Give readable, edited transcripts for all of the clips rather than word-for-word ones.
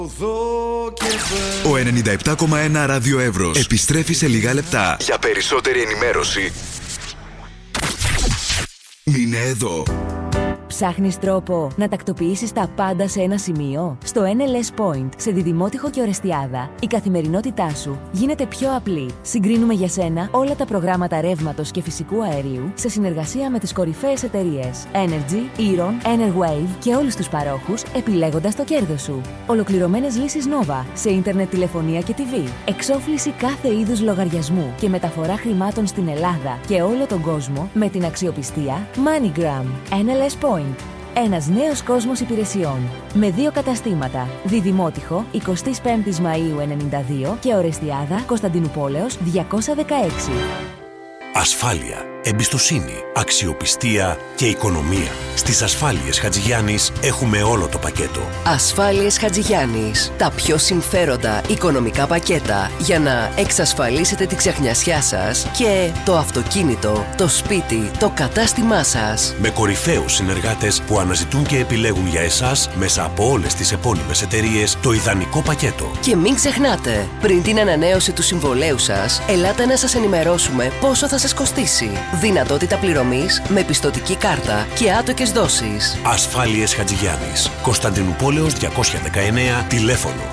Ο 97,1 Ράδιο Εύρος επιστρέφει σε λίγα λεπτά. Για περισσότερη ενημέρωση, μείνε εδώ. Ψάχνεις τρόπο να τακτοποιήσεις τα πάντα σε ένα σημείο? Στο NLS Point, σε Διδημότυχο και Ορεστιάδα, η καθημερινότητά σου γίνεται πιο απλή. Συγκρίνουμε για σένα όλα τα προγράμματα ρεύματος και φυσικού αερίου σε συνεργασία με τις κορυφαίες εταιρείες Energy, Eron, Enerwave και όλους τους παρόχους, επιλέγοντας το κέρδος σου. Ολοκληρωμένες λύσεις Nova σε ίντερνετ, τηλεφωνία και TV. Εξόφληση κάθε είδους λογαριασμού και μεταφορά χρημάτων στην Ελλάδα και όλο τον κόσμο με την αξιοπιστία MoneyGram. NLS Point. Ένας νέος κόσμος υπηρεσιών. Με 2 καταστήματα. Διδημότυχο, 25 Μαΐου 92 και Ορεστιάδα, Κωνσταντινουπόλεως 216. Ασφάλεια, εμπιστοσύνη, αξιοπιστία και οικονομία. Στις Ασφάλειες Χατζηγιάννης έχουμε όλο το πακέτο. Ασφάλειες Χατζηγιάννης. Τα πιο συμφέροντα οικονομικά πακέτα για να εξασφαλίσετε τη ξεχνιασιά σας και το αυτοκίνητο, το σπίτι, το κατάστημά σας. Με κορυφαίους συνεργάτες που αναζητούν και επιλέγουν για εσάς μέσα από όλες τις επώνυμες εταιρείες το ιδανικό πακέτο. Και μην ξεχνάτε, πριν την ανανέωση του συμβολέου σας, ελάτε να σας ενημερώσουμε πόσο θα σας κοστίσει. Δυνατότητα πληρωμής με πιστωτική κάρτα και άτοκες δόσεις. Ασφάλειες Χατζηγιάννης. Κωνσταντινουπόλεως 219, τηλέφωνο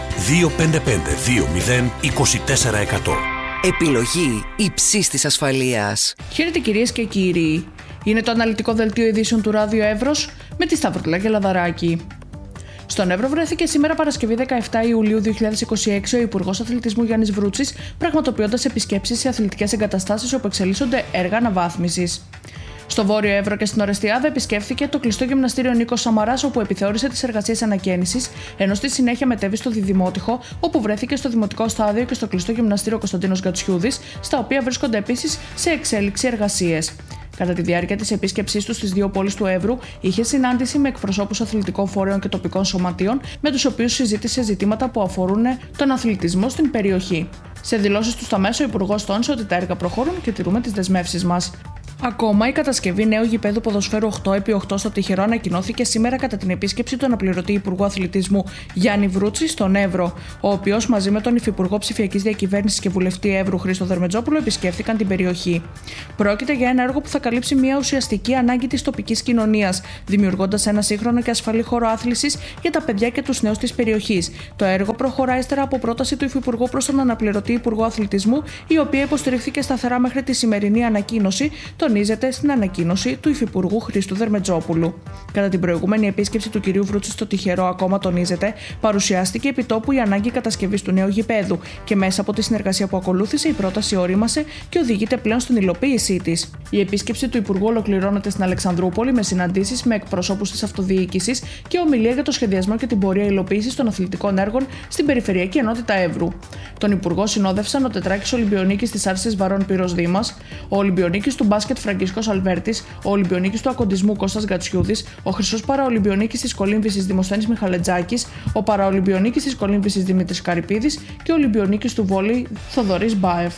255-20-24-100. Επιλογή υψής της ασφαλείας. Χαίρετε κυρίες και κύριοι. Είναι το αναλυτικό δελτίο ειδήσεων του Ράδιο Εύρος με τη Σταυρούλα και Λαδαράκη. Στον Εύρο βρέθηκε σήμερα Παρασκευή 17 Ιουλίου 2026 ο Υπουργός Αθλητισμού Γιάννης Βρούτσης, πραγματοποιώντας επισκέψεις σε αθλητικές εγκαταστάσεις όπου εξελίσσονται έργα αναβάθμισης. Στο Βόρειο Εύρο και στην Ορεστιάδα επισκέφθηκε το κλειστό γυμναστήριο Νίκος Σαμαράς, όπου επιθεώρησε τις εργασίες ανακαίνησης, ενώ στη συνέχεια μετέβη στο Διδημότυχο, όπου βρέθηκε στο Δημοτικό Στάδιο και στο κλειστό γυμναστήριο Κωνσταντίνος Γκατσιούδης, στα οποία βρίσκονται επίσης σε εξέλιξη εργασίες. Κατά τη διάρκεια της επίσκεψής του στις 2 πόλεις του Εύρου, είχε συνάντηση με εκπροσώπους αθλητικών φορέων και τοπικών σωματείων, με τους οποίους συζήτησε ζητήματα που αφορούν τον αθλητισμό στην περιοχή. Σε δηλώσεις του στα μέσα, ο Υπουργός τόνισε ότι τα έργα προχωρούν και τηρούμε τις δεσμεύσεις μας. Ακόμα, η κατασκευή νέου γηπέδου ποδοσφαίρου 8x8 στο Τυχερό ανακοινώθηκε σήμερα κατά την επίσκεψη του αναπληρωτή Υπουργού Αθλητισμού Γιάννη Βρούτση στον Εύρο, ο οποίος μαζί με τον Υφυπουργό Ψηφιακής Διακυβέρνησης και Βουλευτή Εύρου Χρήστο Δερμετζόπουλο επισκέφθηκαν την περιοχή. Πρόκειται για ένα έργο που θα καλύψει μια ουσιαστική ανάγκη της τοπικής κοινωνίας, δημιουργώντας ένα σύγχρονο και ασφαλή χώρο άθλησης για τα παιδιά και τους νέους της περιοχής. Το έργο προχωρά ύστερα από πρόταση του Υφυπουργού προς τον αναπληρωτή Υπουργό Αθλητισμού, η οποία υποστηρίχθηκε σταθερά μέχρι τη σημερινή ανακοίνωση, τονίζεται στην ανακοίνωση του Υφυπουργού Χρήστου Δερμετζόπουλου. Κατά την προηγούμενη επίσκεψη του κυρίου Βρούτση στο Τυχερό, ακόμα τονίζεται, παρουσιάστηκε επιτόπου η ανάγκη κατασκευής του νέου γηπέδου και μέσα από τη συνεργασία που ακολούθησε η πρόταση ορίμασε και οδηγείται πλέον στην υλοποίησή της. Η επίσκεψη του Υπουργού ολοκληρώνεται στην Αλεξανδρούπολη με συναντήσεις με εκπροσώπους της αυτοδιοίκησης και ομιλία για το σχεδιασμό και την πορεία υλοποίησης των αθλητικών έργων στην Περιφερειακή Ενότητα Εύρου. Τον Υπουργό συνόδευσαν ο Τετράκης Ολυμπιονίκης της Άρσης Βαρών Πύρος Δήμας, ο Ολυμπιονίκης του Μπάσκετ Φραγκίσκος Αλβέρτης, ο Ολυμπιονίκης του Ακοντισμού Κώστας Γκατσιούδης, ο Χρυσός Παραολυμπιονίκης της Κολύμβησης Δημοσθένης Μιχαλετζάκης, ο Παραολυμπιονίκης της Κολύμβησης Δημήτρης Καρυπίδης και ο Ολυμπιονίκης του Βόλεϊ Θοδωρής Μπάεφ.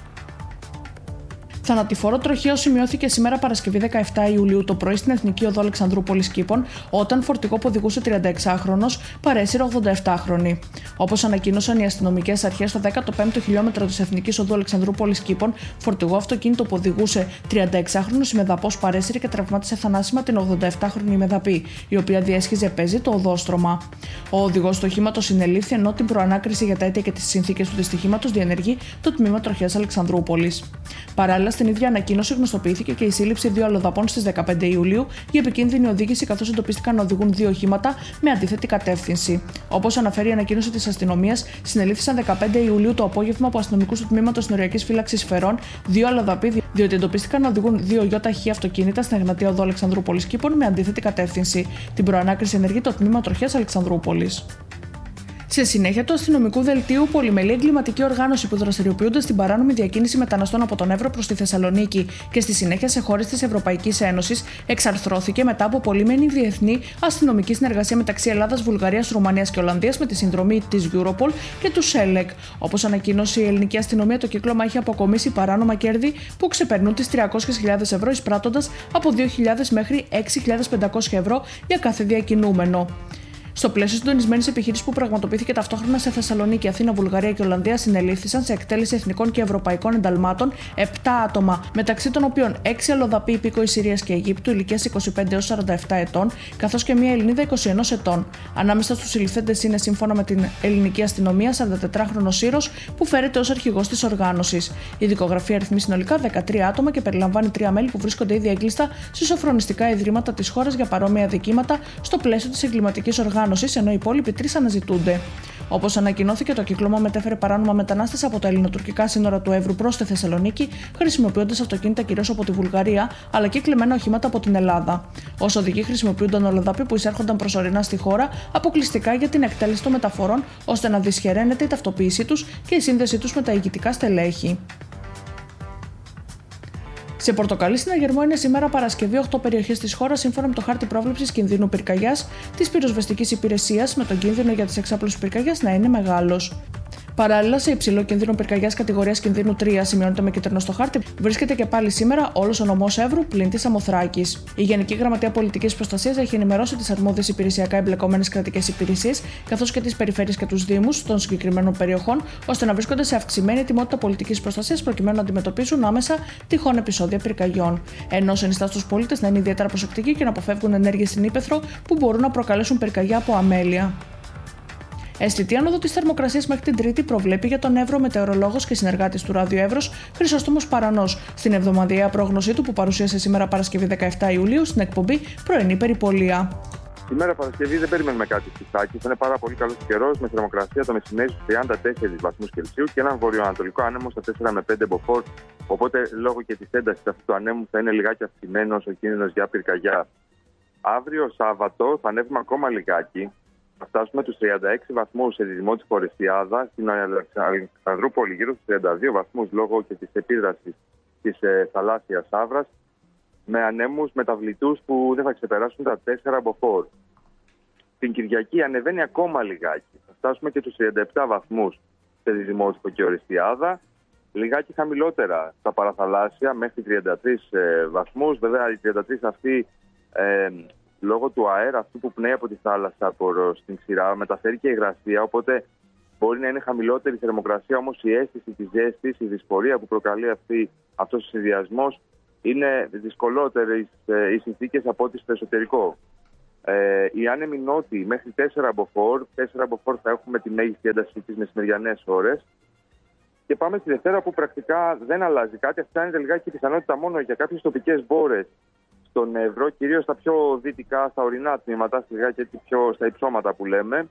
Θανατηφόρο τροχαίο σημειώθηκε σήμερα Παρασκευή 17 Ιουλίου το πρωί στην Εθνική Οδό Αλεξανδρούπολης Κήπων, όταν φορτηγό που οδηγούσε 36χρονος παρέσυρε 87χρονη. Όπως ανακοίνωσαν οι αστυνομικές αρχές, στο 15ο χιλιόμετρο της Εθνικής Οδού Αλεξανδρούπολης Κήπων, φορτηγό αυτοκίνητο που οδηγούσε 36χρονος ημεδαπός παρέσυρε και τραυμάτισε θανάσιμα την 87χρονη ημεδαπή, η οποία διέσχιζε πεζή το οδόστρωμα. Ο οδηγός του οχήματος συνελήφθη, ενώ την προανάκριση για τα αίτια και τις συνθήκες του δυστυχήματος διενεργεί το Τμήμα Τροχέας Αλεξανδρούπολης. Παράλληλα, στην ίδια ανακοίνωση γνωστοποιήθηκε και η σύλληψη 2 αλλοδαπών στις 15 Ιουλίου για επικίνδυνη οδήγηση, καθώς εντοπίστηκαν να οδηγούν 2 οχήματα με αντίθετη κατεύθυνση. Όπως αναφέρει η ανακοίνωση της αστυνομίας, συνελήφθησαν 15 Ιουλίου το απόγευμα από αστυνομικούς του Τμήματος Συνοριακής Φύλαξης Φερών 2 αλλοδαποί, διότι εντοπίστηκαν να οδηγούν 2 ΙΧ αυτοκίνητα στην Εγνατία Οδό Αλεξανδρούπολης Κήπων με αντίθετη κατεύθυνση. Την προανάκριση ενεργεί το Τμήμα Τροχέας Αλεξανδρούπολης. Σε συνέχεια του αστυνομικού δελτίου, πολυμελή εγκληματική οργάνωση που δραστηριοποιούνται στην παράνομη διακίνηση μεταναστών από τον Εύρο προς τη Θεσσαλονίκη και στη συνέχεια σε χώρες της Ευρωπαϊκής Ένωσης εξαρθρώθηκε μετά από πολύμενη διεθνή αστυνομική συνεργασία μεταξύ Ελλάδας, Βουλγαρίας, Ρουμανίας και Ολλανδίας με τη συνδρομή της Europol και του ΣΕΛΕΚ. Όπως ανακοίνωσε η ελληνική αστυνομία, το κύκλωμα έχει αποκομίσει παράνομα κέρδη που ξεπερνούν τις 300.000 ευρώ, εισπράττοντας από 2.000 μέχρι 6.500 ευρώ για κάθε διακινούμενο. Στο πλαίσιο συντονισμένης επιχείρησης που πραγματοποιήθηκε ταυτόχρονα σε Θεσσαλονίκη, Αθήνα, Βουλγαρία και Ολλανδία, συνελήφθησαν σε εκτέλεση εθνικών και ευρωπαϊκών ενταλμάτων 7 άτομα, μεταξύ των οποίων 6 αλλοδαποί υπήκοοι Συρίας και Αιγύπτου ηλικίας 25 έως 47 ετών, καθώς και μια Ελληνίδα 21 ετών. Ανάμεσα στους συλληφθέντες είναι, σύμφωνα με την ελληνική αστυνομία, 44χρονος Σύρος που φέρεται ως αρχηγός της οργάνωσης. Η δικογραφία αριθμεί συνολικά 13 άτομα και περιλαμβάνει 3 μέλη που βρίσκονται ήδη έγκλειστα σε σοφρονιστικά ιδρύματα της χώρας για παρόμοια δικήματα στο πλαίσιο της εγκληματικής οργάνωσης, ενώ οι υπόλοιποι 3 αναζητούνται. Όπως ανακοινώθηκε, το κύκλωμα μετέφερε παράνομα μετανάστες από τα ελληνοτουρκικά σύνορα του Εύρου προς τη Θεσσαλονίκη, χρησιμοποιώντας αυτοκίνητα κυρίως από τη Βουλγαρία, αλλά και κλεμμένα οχήματα από την Ελλάδα. Ως οδηγοί χρησιμοποιούνταν αλλοδαποί που εισέρχονταν προσωρινά στη χώρα αποκλειστικά για την εκτέλεση των μεταφορών, ώστε να δυσχεραίνεται η ταυτοποίησή τους και η σύνδεσή τους με τα ηγητικά στελέχη. Σε Πορτοκαλί συναγερμό είναι σήμερα Παρασκευή 8 περιοχές της χώρας, σύμφωνα με το χάρτη πρόβλεψης κινδύνου πυρκαγιάς της πυροσβεστικής υπηρεσίας, με τον κίνδυνο για τις εξάπλωσης πυρκαγιάς να είναι μεγάλος. Παράλληλα, σε υψηλό κίνδυνο πυρκαγιάς κατηγορίας κινδύνου 3, σημειώνεται με κίτρινο στο χάρτη, βρίσκεται και πάλι σήμερα όλος ο νομός Εύρου πλην της Σαμοθράκης. Η Γενική Γραμματεία Πολιτικής Προστασίας έχει ενημερώσει τις αρμόδιες υπηρεσιακά εμπλεκόμενες κρατικές υπηρεσίες, καθώς και τις περιφέρειες και τους δήμους των συγκεκριμένων περιοχών, ώστε να βρίσκονται σε αυξημένη ετοιμότητα πολιτικής προστασίας προκειμένου να αντιμετωπίσουν άμεσα τυχόν επεισόδια πυρκαγιών. Ενώ συνιστά στους πολίτες να είναι ιδιαίτερα προσεκτικοί και να αποφεύγουν ενέργειες στην ύπαιθρο που μπορούν να προκαλέσουν πυρκαγιά από αμέλεια. Αισθητή άνοδο της θερμοκρασίας μέχρι την Τρίτη προβλέπει για τον Εύρο μετεωρολόγος και συνεργάτης του Ράδιο Εύρος Χρυσόστομος Παρανός στην εβδομαδιαία πρόγνωσή του που παρουσίασε σήμερα Παρασκευή 17 Ιουλίου στην εκπομπή Πρωινή Περιπολία. Σήμερα Παρασκευή δεν περιμένουμε κάτι φυσάκι. Θα είναι πάρα πολύ καλός καιρός με θερμοκρασία το μεσημέρι στους 34 βαθμούς Κελσίου και έναν βορειοανατολικό άνεμο στα 4 με 5 μποφόρ. Οπότε λόγω και της έντασης αυτού του ανέμου θα είναι λιγάκι αυξημένος ο κίνδυνος για πυρκαγιά. Αύριο Σάββατο θα ανέβουμε ακόμα λιγάκι. Θα φτάσουμε τους 36 βαθμούς σε διδυμό της Φορεστιάδα, στην Αλεξανδρούπολη γύρω στους 32 βαθμούς λόγω και της επίδρασης της θαλάσσιας άβρας, με ανέμους μεταβλητούς που δεν θα ξεπεράσουν τα 4 μποφόρ. Την Κυριακή ανεβαίνει ακόμα λιγάκι. Θα φτάσουμε και τους 37 βαθμούς σε Δημότυπο και Ορεστιάδα, λιγάκι χαμηλότερα στα παραθαλάσσια μέχρι 33 βαθμούς. Βέβαια οι 33 αυτοί λόγω του αέρα αυτού που πνέει από τη θάλασσα προς την ξηρά μεταφέρει και υγρασία, οπότε μπορεί να είναι χαμηλότερη η θερμοκρασία, όμως η αίσθηση της ζέστης, η δυσφορία που προκαλεί αυτός ο συνδυασμός είναι δυσκολότερες οι συνθήκες από ό,τι στο εσωτερικό. Η άνεμη νότη μέχρι 4 μποφόρ θα έχουμε τη μέγιστη ένταση τις μεσημεριανές ώρες. Και πάμε στη Δευτέρα που πρακτικά δεν αλλάζει κάτι. Αυξάνεται λιγάκι η πιθανότητα μόνο για κάποιες τοπικές μπόρες στον Εύρο, κυρίως στα πιο δυτικά, στα ορεινά τμήματα, λιγάκι έτσι πιο στα υψώματα που λέμε.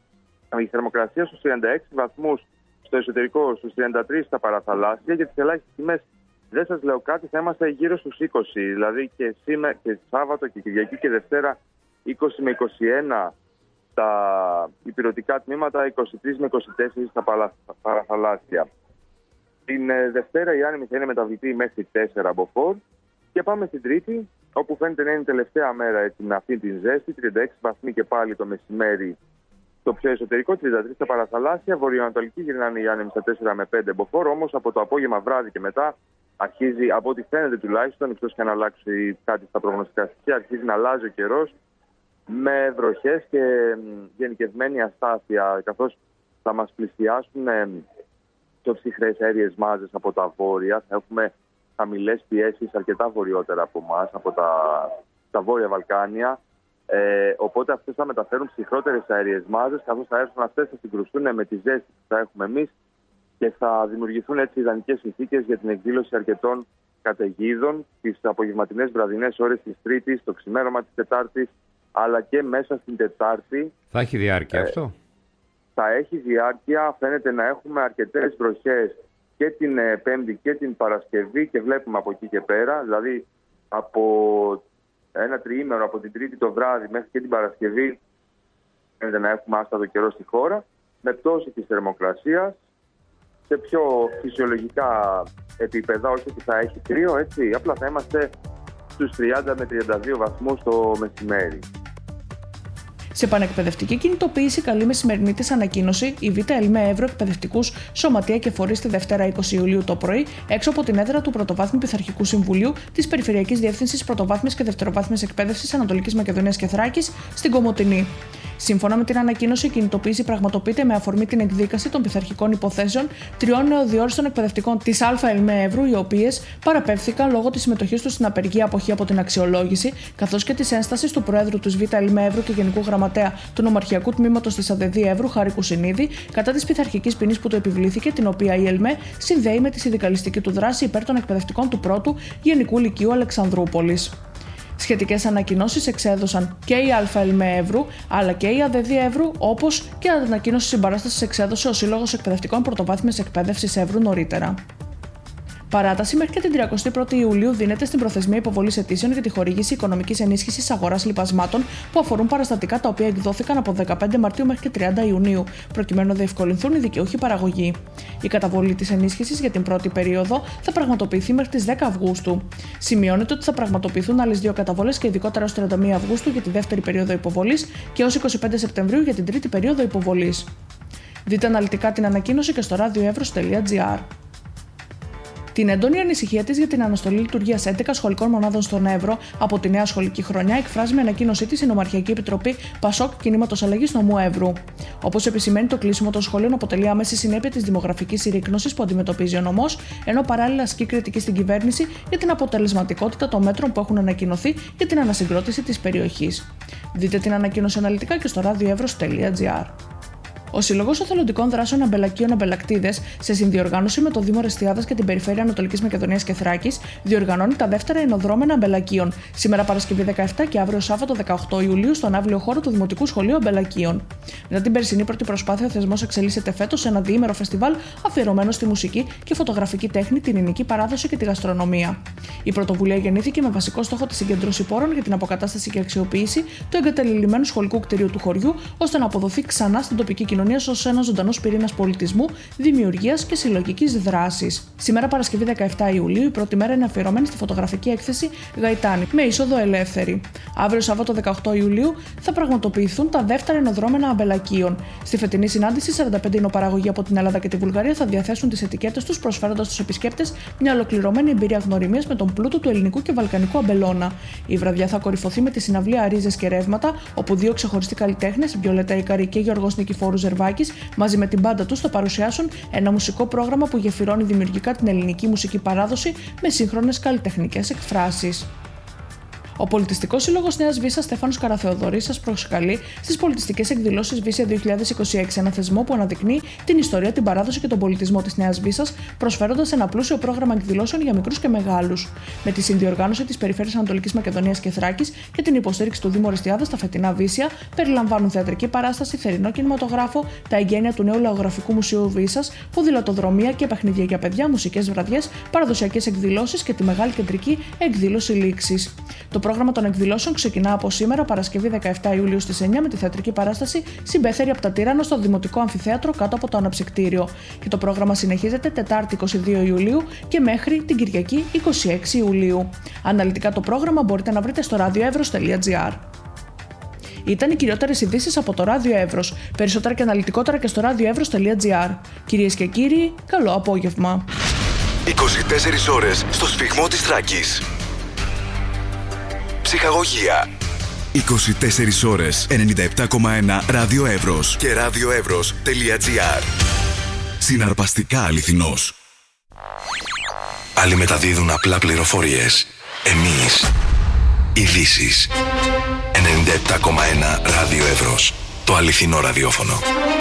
Η θερμοκρασία στους 36 βαθμούς στο εσωτερικό, στους 33 στα παραθαλάσσια, για τις ελάχιστες τιμές δεν σας λέω κάτι, θα είμαστε γύρω στους 20, δηλαδή και σήμερα και Σάββατο και Κυριακή και Δευτέρα 20 με 21 στα ηπειρωτικά τμήματα, 23 με 24 στα παραθαλάσσια. Την Δευτέρα η άνεμη θα είναι μεταβλητή μέχρι 4 μποφόρ και πάμε στην Τρίτη, όπου φαίνεται να είναι η τελευταία μέρα έτσι, με αυτή την ζέστη, 36 βαθμοί και πάλι το μεσημέρι στο πιο εσωτερικό, 33 στα παραθαλάσσια, βορειοανατολική γυρνάνε οι άνεμοι στα 4 με 5 μποφόρ, όμως από το απόγευμα βράδυ και μετά αρχίζει, από ό,τι φαίνεται τουλάχιστον, εκτός και αν αλλάξει κάτι στα προγνωστικά στοιχεία, αρχίζει να αλλάζει ο καιρός με βροχές και γενικευμένη αστάθεια, καθώς θα μας πλησιάσουν πιο ψυχρές αέριες μάζες από τα βόρεια. Θα έχουμε χαμηλές πιέσεις αρκετά βορειότερα από εμάς, από τα βόρεια Βαλκάνια. Οπότε αυτές θα μεταφέρουν ψυχρότερες αέριες μάζες, καθώς θα έρθουν αυτές θα συγκρουστούν με τη ζέστη που θα έχουμε εμείς και θα δημιουργηθούν έτσι ιδανικές συνθήκες για την εκδήλωση αρκετών καταιγίδων τις απογευματινές βραδινές ώρες της Τρίτης, το ξημέρωμα της Τετάρτης, αλλά και μέσα στην Τετάρτη. Θα έχει διάρκεια αυτό? Θα έχει διάρκεια, φαίνεται να έχουμε αρκετές βροχές και την Πέμπτη και την Παρασκευή και βλέπουμε από εκεί και πέρα, δηλαδή από ένα τριήμερο από την Τρίτη το βράδυ μέχρι και την Παρασκευή φαίνεται να έχουμε άστατο καιρό στη χώρα, με πτώση της θερμοκρασίας σε πιο φυσιολογικά επίπεδα, όχι ότι θα έχει κρύο, έτσι, απλά θα είμαστε στους 30 με 32 βαθμούς το μεσημέρι. Σε πανεκπαιδευτική κινητοποίηση καλή μεσημερινή της ανακοίνωση, η Β' ΕΛΜΕ Εύρο εκπαιδευτικούς σωματεία και φορείς τη Δευτέρα 20 Ιουλίου το πρωί, έξω από την έδρα του Πρωτοβάθμιου Πειθαρχικού Συμβουλίου της Περιφερειακής Διεύθυνσης Πρωτοβάθμιας και Δευτεροβάθμιας Εκπαίδευσης Ανατολικής Μακεδονίας και Θράκης στην Κομοτηνή. Σύμφωνα με την ανακοίνωση, η κινητοποίηση πραγματοποιείται με αφορμή την εκδίκαση των πειθαρχικών υποθέσεων 3 νεοδιόριστων εκπαιδευτικών της ΑΕΛΜΕ Εύρου, οι οποίες παραπέμφθηκαν λόγω της συμμετοχής τους στην απεργία αποχή από την αξιολόγηση, καθώς και της ένστασης του Προέδρου της ΒΑΕΛΜΕ Εύρου και Γενικού Γραμματέα του Νομαρχιακού Τμήματος της ΑΔΔ Εύρου, Χάρη Κουσινίδη, κατά της πειθαρχικής ποινής που του επιβλήθηκε, την οποία η ΕΛΜΕ συνδέει με τη συνδικαλιστική του δράση υπέρ των εκπαιδευτικών του πρώτου Γενικού Λυκείου Αλεξανδρούπολης. Σχετικές ανακοινώσεις εξέδωσαν και η ΑΕΛΜΕ Εύρου αλλά και η ΑΔΔ Εύρου, όπως και ανακοίνωση συμπαράστασης εξέδωσε ο Σύλλογος Εκπαιδευτικών Πρωτοβάθμιας Εκπαίδευσης Εύρου νωρίτερα. Παράταση μέχρι και την 31η Ιουλίου δίνεται στην προθεσμία υποβολής αιτήσεων για τη χορήγηση οικονομικής ενίσχυσης αγοράς λιπασμάτων που αφορούν παραστατικά τα οποία εκδόθηκαν από 15 Μαρτίου μέχρι και 30 Ιουνίου, προκειμένου να διευκολυνθούν οι δικαιούχοι παραγωγοί. Η καταβολή της ενίσχυσης για την πρώτη περίοδο θα πραγματοποιηθεί μέχρι τις 10 Αυγούστου. Σημειώνεται ότι θα πραγματοποιηθούν άλλες 2 καταβολές και ειδικότερα ως 31 Αυγούστου για τη δεύτερη περίοδο υποβολής και ως 25 Σεπτεμβρίου για την τρίτη περίοδο υποβολής. Δείτε αναλυτικά την ανακοίνωση και στο radioevros.gr. Την έντονη ανησυχία της για την αναστολή λειτουργίας 11 σχολικών μονάδων στον Εύρο από τη νέα σχολική χρονιά εκφράζει με ανακοίνωσή της η Νομαρχιακή Επιτροπή ΠΑΣΟΚ Κινήματος Αλλαγής Νομού Εύρου. Όπως επισημαίνει, το κλείσιμο των σχολείων αποτελεί άμεση συνέπεια της δημογραφικής συρρίκνωσης που αντιμετωπίζει ο νομός, ενώ παράλληλα ασκεί κριτική στην κυβέρνηση για την αποτελεσματικότητα των μέτρων που έχουν ανακοινωθεί για την ανασυγκρότηση της περιοχής. Δείτε την ανακοίνωση αναλυτικά και στο radioevros.gr. Ο Σύλλογος Εθελοντικών Δράσεων Αμπελακίων Αμπελακτίδες, σε συνδιοργάνωση με το Δήμο Ρεστιάδας και την Περιφέρεια Ανατολικής Μακεδονίας και Θράκης, διοργανώνει τα δεύτερα ενοδρόμενα αμπελακίων, σήμερα Παρασκευή 17 και αύριο Σάββατο 18 Ιουλίου, στον αύριο χώρο του Δημοτικού Σχολείου Αμπελακίων. Μετά την περσινή πρώτη προσπάθεια, ο θεσμός εξελίσσεται φέτος σε ένα διήμερο φεστιβάλ αφιερωμένο στη μουσική και φωτογραφική τέχνη, την ελληνική παράδοση και τη γαστρονομία. Η πρωτοβουλία γεννήθηκε με βασικό στόχο τη συγκέντρωση πόρων για την αποκατάσταση και αξιοποίηση του εγκαταλειμμένου σχολικού κτηρίου του χωριού, ώστε να αποδοθεί ξανά στην τοπική κοινωνία ως ένας ζωντανός πυρήνας πολιτισμού, δημιουργίας και συλλογικής δράσης. Σήμερα, Παρασκευή 17 Ιουλίου, η πρώτη μέρα είναι αφιερωμένη στη φωτογραφική έκθεση Γαϊτάνη, με είσοδο ελεύθερη. Αύριο, Σάββατο 18 Ιουλίου, θα πραγματοποιηθούν τα δεύτερα ενοδρόμενα αμπελακίων. Στη φετινή συνάντηση, 45 εινοπαραγωγοί από την Ελλάδα και τη Βουλγαρία θα διαθέσουν τις ετικέτες τους, προσφέροντας στους επισκέπτες μια ολοκληρωμένη εμπειρία γνωριμίας με τον πλούτο του ελληνικού και βαλκανικού αμπελώνα. Η βραδιά θα κορυφωθεί με τη συναυλία Αρίζες και Ρεύματα, όπου 2 ξεχωριστοί καλλιτέχνες, Βιολέτα Ικαρή και Γιώργος Νικηφόρου Ζερβάκης, μαζί με την μπάντα τους θα παρουσιάσουν ένα μουσικό πρόγραμμα που γεφυρώνει δημιουργικά την ελληνική μουσική παράδοση με σύγχρονες καλλιτεχνικές εκφράσεις. Ο Πολιτιστικός Σύλλογος Νέας Βύσσας Στέφανος Καραθεοδωρής σας προσκαλεί στις πολιτιστικές εκδηλώσεις Βύσσια 2026, ένα θεσμό που αναδεικνύει την ιστορία, την παράδοση και τον πολιτισμό της Νέας Βύσσας, προσφέροντας ένα πλούσιο πρόγραμμα εκδηλώσεων για μικρούς και μεγάλους. Με τη συνδιοργάνωση της Περιφέρειας Ανατολικής Μακεδονίας και Θράκης και την υποστήριξη του Δήμου Ρεστιάδας, τα φετινά Βύσσια περιλαμβάνουν θεατρική παράσταση, θερινό κινηματογράφο, τα εγγένεια του νέου Λαογραφικού Μουσείου Βύσσας, ποδηλατοδρομία και παιχνίδια για παιδιά, μουσικές βραδιές, παραδοσιακές εκδηλώσεις και τη μεγάλη κεντρική εκδήλωση λήξης. Το πρόγραμμα των εκδηλώσεων ξεκινά από σήμερα, Παρασκευή 17 Ιουλίου στις 9, με τη θεατρική παράσταση Συμπέθερη από τα Τύρανα στο Δημοτικό Αμφιθέατρο κάτω από το Αναψυκτήριο. Και το πρόγραμμα συνεχίζεται Τετάρτη 22 Ιουλίου και μέχρι την Κυριακή 26 Ιουλίου. Αναλυτικά το πρόγραμμα μπορείτε να βρείτε στο radioevros.gr. Ήταν οι κυριότερες ειδήσεις από το Ράδιο Εύρος. Περισσότερα και αναλυτικότερα και στο radioevros.gr. Κυρίες και κύριοι, καλό απόγευμα. 24 ώρες στο σφυγμό της Θράκης. Ψυχαγωγία. 24 ώρες 97,1 Ράδιο Εύρος και radioevros.gr. Συναρπαστικά αληθινός. Άλλοι μεταδίδουν απλά πληροφορίες. Εμείς ειδήσεις. 97,1 Ράδιο Εύρος. Το αληθινό ραδιόφωνο.